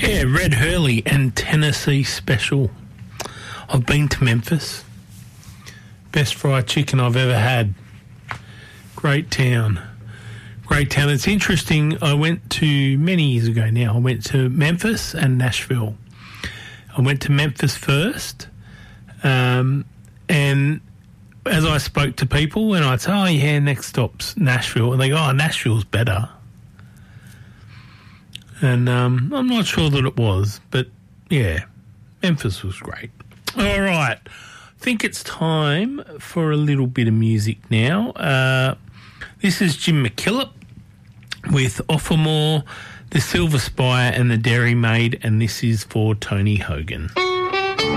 Yeah, Red Hurley and Tennessee Special. I've been to Memphis. Best fried chicken I've ever had. Great town. Great town. It's interesting. I went to, many years ago now, I went to Memphis and Nashville. I went to Memphis first, and as I spoke to people, and I'd say, oh, yeah, next stop's Nashville. And they go, oh, Nashville's better. And I'm not sure that it was, but, yeah, Memphis was great. All right. I think it's time for a little bit of music now. This is Jim McKillop with Offermore, the Silver Spire and the Dairy Maid, and this is for Tony Hogan.